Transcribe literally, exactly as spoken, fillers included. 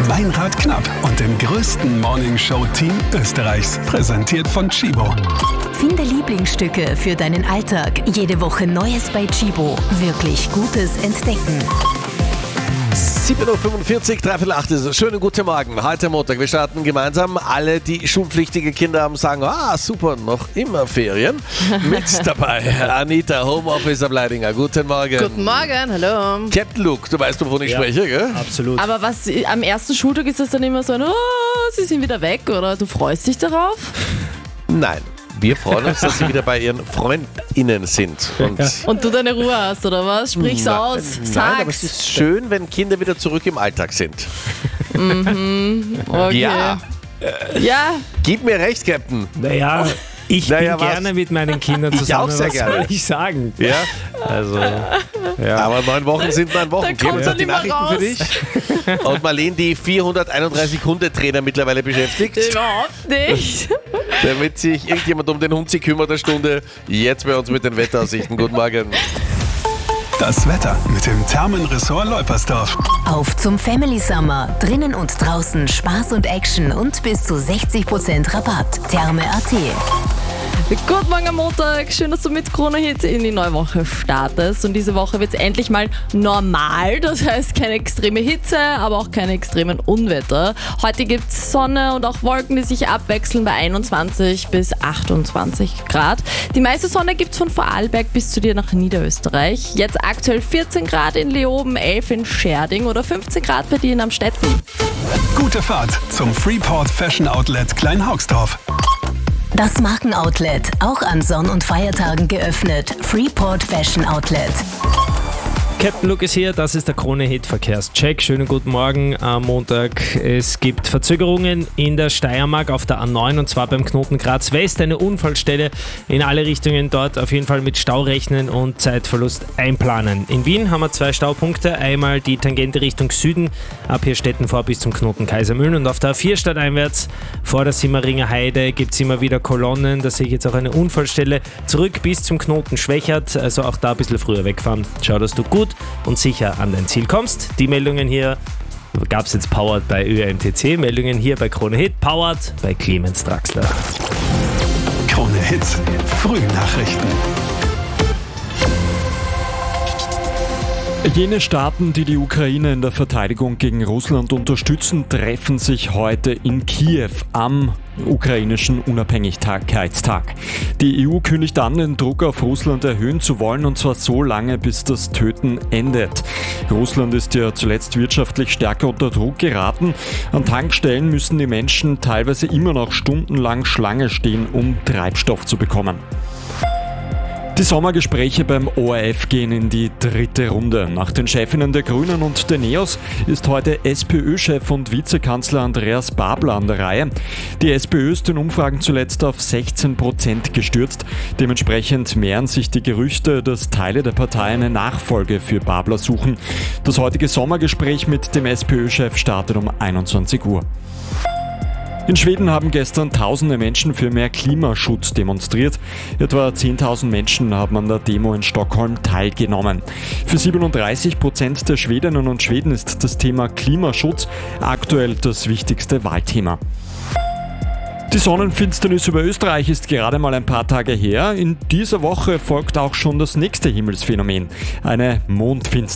Meinrad Knapp und dem größten Morningshow-Team Österreichs. Präsentiert von Chibo. Finde Lieblingsstücke für deinen Alltag. Jede Woche Neues bei Chibo. Wirklich Gutes entdecken. sieben Uhr fünfundvierzig, dreiviertel acht ist es. Schönen guten Morgen. Heute Montag. Wir starten gemeinsam. Alle, die schulpflichtige Kinder haben, sagen, ah, super, noch immer Ferien. Mit dabei Anita, Homeoffice am Leidinger. Guten Morgen. Guten Morgen, hallo. Captain Luke, du weißt, wovon ich Ja, spreche, gell? Absolut. Aber was am ersten Schultag ist es dann immer so ein, oh, sie sind wieder weg, oder du freust dich darauf? Nein. Wir freuen uns, dass sie wieder bei ihren FreundInnen sind. Und Und du deine Ruhe hast, oder was? Sprich's Na- aus, Nein, sag's. aber es ist schön, wenn Kinder wieder zurück im Alltag sind. Okay. Ja. Ja, Gib mir recht, Captain. Naja, ich Naja, bin was? gerne mit meinen Kindern Ich zusammen. auch sehr was gerne. soll ich sagen? Ja, Also, ja. aber neun Wochen sind neun Wochen. Da Clemens kommt er hat die nicht mehr Nachrichten für dich. Und Marlene, die vierhunderteinunddreißig Hundetrainer mittlerweile beschäftigt, überhaupt nicht. damit sich irgendjemand um den Hund sich kümmert, eine Stunde. Jetzt bei uns mit den Wetteraussichten. Guten Morgen. Das Wetter mit dem Thermenressort Leupersdorf. Auf zum Family Summer. Drinnen und draußen Spaß und Action und bis zu sechzig Prozent Rabatt. Therme Punkt at. Guten Morgen am Montag, schön, dass du mit Krone-Hit in die neue Woche startest. Und diese Woche wird es endlich mal normal, das heißt keine extreme Hitze, aber auch keine extremen Unwetter. Heute gibt es Sonne und auch Wolken, die sich abwechseln bei einundzwanzig bis achtundzwanzig Grad. Die meiste Sonne gibt es von Vorarlberg bis zu dir nach Niederösterreich. Jetzt aktuell vierzehn Grad in Leoben, elf in Scherding oder fünfzehn Grad bei dir in Amstetten. Gute Fahrt zum Freeport Fashion Outlet Kleinhaugsdorf. Das Markenoutlet. Auch an Sonn- und Feiertagen geöffnet. Freeport Fashion Outlet. Captain Luke ist hier, das ist der Krone-Hit-Verkehrscheck. Schönen guten Morgen am Montag. Es gibt Verzögerungen in der Steiermark auf der A neun und zwar beim Knoten Graz West. Eine Unfallstelle in alle Richtungen, dort auf jeden Fall mit Stau rechnen und Zeitverlust einplanen. In Wien haben wir zwei Staupunkte. Einmal die Tangente Richtung Süden, ab Hirstetten vor bis zum Knoten Kaisermühlen. Und auf der A vier stadteinwärts vor der Simmeringer Heide gibt es immer wieder Kolonnen. Da sehe ich jetzt auch eine Unfallstelle. Zurück bis zum Knoten Schwächert, also auch da ein bisschen früher wegfahren. Schau, dass du gut und sicher an dein Ziel kommst. Die Meldungen hier gab es jetzt powered bei Ö M T C, Meldungen hier bei Krone Hit, powered bei Clemens Draxler. Krone Hits, Frühnachrichten. Jene Staaten, die die Ukraine in der Verteidigung gegen Russland unterstützen, treffen sich heute in Kiew am ukrainischen Unabhängigkeitstag. Die E U kündigt an, den Druck auf Russland erhöhen zu wollen, und zwar so lange, bis das Töten endet. Russland ist ja zuletzt wirtschaftlich stärker unter Druck geraten. An Tankstellen müssen die Menschen teilweise immer noch stundenlang Schlange stehen, um Treibstoff zu bekommen. Die Sommergespräche beim O R F gehen in die dritte Runde. Nach den Chefinnen der Grünen und der NEOS ist heute SPÖ-Chef und Vizekanzler Andreas Babler an der Reihe. Die SPÖ ist in Umfragen zuletzt auf sechzehn Prozent gestürzt. Dementsprechend mehren sich die Gerüchte, dass Teile der Partei eine Nachfolge für Babler suchen. Das heutige Sommergespräch mit dem SPÖ-Chef startet um einundzwanzig Uhr. In Schweden haben gestern tausende Menschen für mehr Klimaschutz demonstriert. Etwa zehntausend Menschen haben an der Demo in Stockholm teilgenommen. Für siebenunddreißig Prozent der Schwedinnen und Schweden ist das Thema Klimaschutz aktuell das wichtigste Wahlthema. Die Sonnenfinsternis über Österreich ist gerade mal ein paar Tage her. In dieser Woche folgt auch schon das nächste Himmelsphänomen, eine Mondfinsternis.